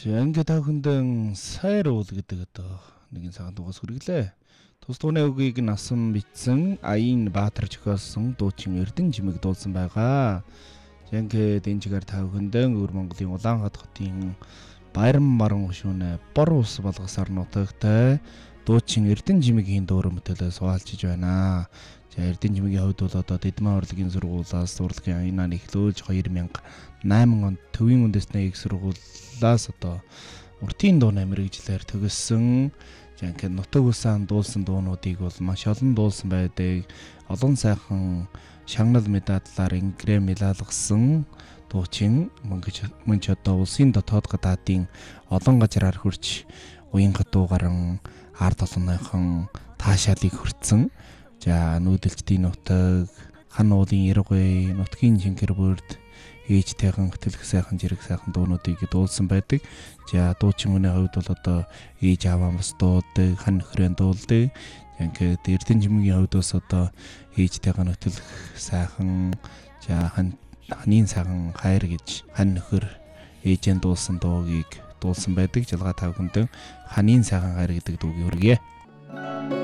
Ингээд тавхандаа сайр уул гэдэг одоо нэгэн цагаан дугаас хүргэлээ. Тус тууны үгийг насан бичсэн Аян Баатар зохиолсон дуучин Эрдэнэ жимэг дуулсан байгаа. Ингээд энэ чигээр тавхандаа өвөр Монголын Улаанхаат хотын Баяран маран гушүүнэ бор ус болгосоор нутагтай дуучин Эрдэнэ жимэгийн дуурай мөтөлөө суулжиж байна. За Эрдэнэ жимэгийн хувьд бол одоо Дэдмэн урлагийн сургуулиас урлагийн аянаар эхлүүлж 2008 онд Төвийн үндэсний их сургуулиас одоо уртын дууны мэрэгжлэр төгссөн. За ингээд нутаг усаан дуулсан дуунуудыг бол маш олон дуулсан байдаг. Олон сайхан шагнал медаллаар ингрэм илаалгасан дуучин мөн ч одоо улсын дотоод гадаадын олон газраар хурж уянга дуугаран ард олонныхон таашаалыг хүртсэн. За нүүдэлчдийн нутаг, хан уулын яргуй, нутгийн шингэр бүрд ээжтэйхэн хөтлөх сайхан зэрэг сайхан дуунуудыг дуулсан байдаг. За дуучин хүний хувьд бол одоо ээж аваа бас дуудаг, хан нөхрөө дуулдаг. Ингээд Эрдэнэ жимгийн хувьд бас одоо ээжтэйхэн хөтлөх сайхан, за ханийн сайхан хайр гэж хан нөхөр ээжэн дуулсан дуугийг дуулсан байдаг. Жалгаа тавхандаа ханийн сайхан хайр гэдэг дуугийг хүргье.